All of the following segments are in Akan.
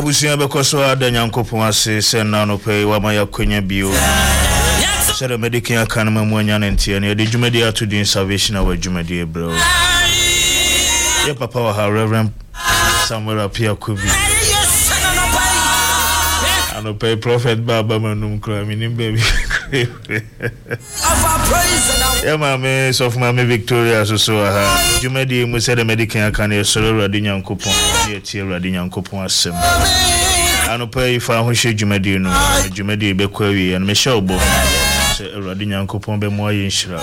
abusia bekoso ada nyankopon ase se na no pay wa ma yakonya bio se the medical kan mamuanya ntie na de dwumadi ato din salvation our dwumadi bro ye papa wa Reverend Samuel Apia Kubi ano pay prophet baba manum kra minim baby yeah mama so mama Victoria so ha dwumadi mu se the medical kan ye soro radi nyankopon ye tie radi nyankopon asem ano pay fa ho hye dwumadi no dwumadi be kwa wi an me shawbo se radi nyankopon be mo aye nhira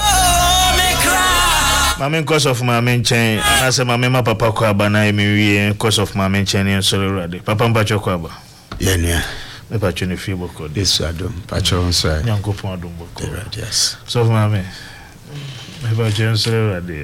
mama cause of mama nchen anase mama ma papa kwa aba na emi wi cause of mama nchen en soro radi papa mpacho kwa aba yeah me pacho ne fi boko this adom pacho onso nyankopon adom boko yes so mama me pacho soro radi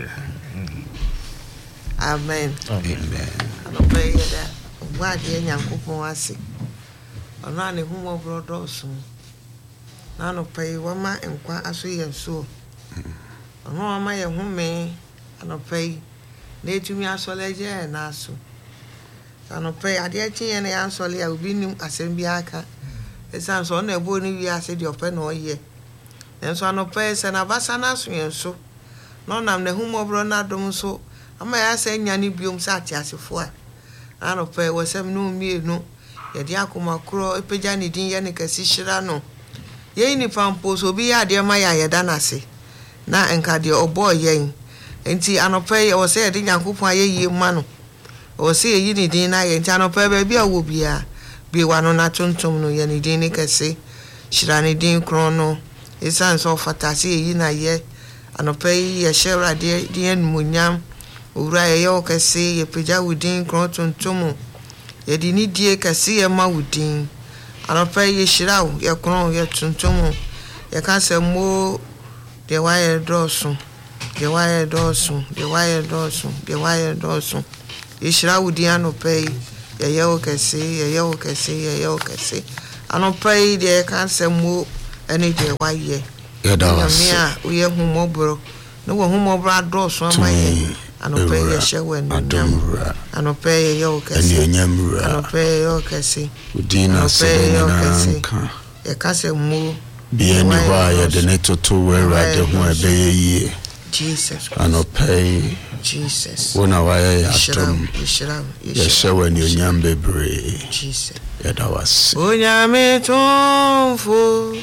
amen ano pray that what ye nyankopon ase ona ne humo brodo so na no pay wama enkwa aso ye so ono wama ye hume ano pay na etumi asoleje na aso ano pay ade achi ne ansole ya obi nim asem bi aka esan so na ebo ni wi ase de ope na oye enso ano pay se na basa na so ye so no nam ne humo bro na dom so ama ya se nya ni biom sa ati asefo a ano pay wosem no mienu ye dia akoma kro epeja ni din ye ne kasi hira no ye ni pampo so bi ya de ma ya yeda na se na enka de obo yen enti anope ye wo se de nyankopon ayeyi ma no wo se yi ni din na ye enti anope ba bi awo bia bi wa no na tontom no ye ni din ni kase hira ni din kro no esan so fatase yi na ye anope ye shera de din munyam owura ye yo kase ye peja wudin kro tontom ye di ni die kase ye ma wudin anope ye shirawo ye kro ye tontom ye ka se mo de wire dosun de wire dosun ye shirawo di anope ye yo kase anope de ka se mo ene de wire ye dos mia we humo bro no wo humo bro dosun amaye anope ye shewe no anope ye yo kase anope ye yo kase udina se na ye kase mu bien ni wa ya de netoto we rade ho ebe ye Jesus anope Jesus wona wa ya atom ye shewe ni onyambe bre Jesus ya da was onyame tonfo